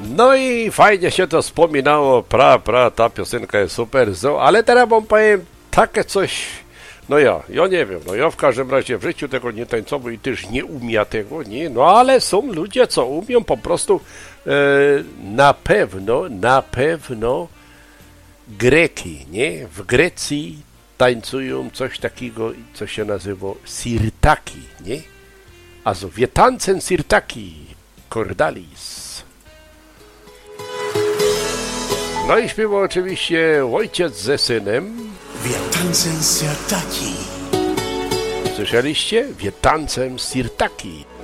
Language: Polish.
No i fajnie się to wspominało, ta piosenka jest super, ale teraz wam powiem takie coś, ja nie wiem, ja w każdym razie w życiu tego nie tańcował i też nie umiem tego, nie, ale są ludzie, co umią po prostu, na pewno Greki, nie, w Grecji tańcują coś takiego, co się nazywa sirtaki, nie, also wir tanzen sirtaki, Kordalis. No i śpiewał oczywiście ojciec ze synem. Wir tanzen sirtaki. Słyszeliście? Wir tanzen sirtaki.